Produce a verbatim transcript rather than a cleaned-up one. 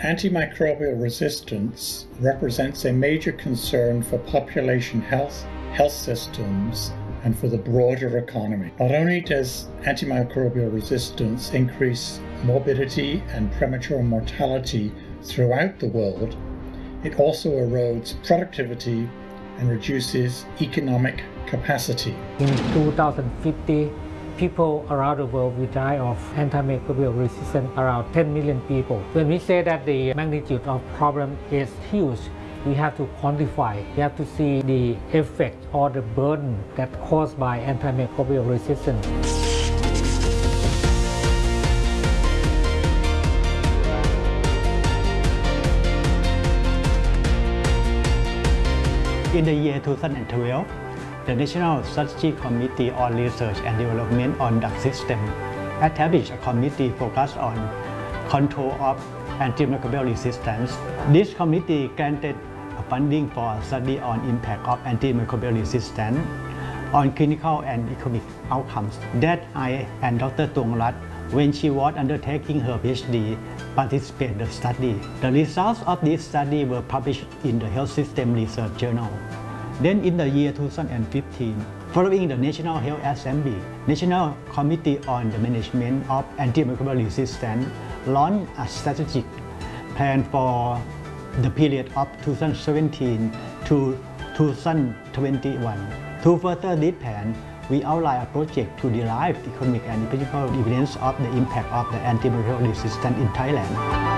Antimicrobial resistance represents a major concern for population health, health systems, and for the broader economy. Not only does antimicrobial resistance increase morbidity and premature mortality throughout the world, it also erodes productivity and reduces economic capacity. In two thousand fifty, people around the world will die of antimicrobial resistance, around ten million people. When we say that the magnitude of problem is huge, we have to quantify. We have to see the effect or the burden that caused by antimicrobial resistance. In the year two thousand twelve, the National Strategic Committee on Research and Development on Drug System established a committee focused on control of antimicrobial resistance. This committee granted funding for a study on impact of antimicrobial resistance on clinical and economic outcomes that I and Doctor Tuongrat, when she was undertaking her PhD, participated in the study. The results of this study were published in the Health System Research Journal. Then in the year two thousand fifteen, following the National Health Assembly, National Committee on the Management of Antimicrobial Resistance launched a strategic plan for the period of two thousand seventeen to two thousand twenty-one. To further this plan, we outlined a project to derive economic and epidemiological evidence of the impact of the antimicrobial resistance in Thailand.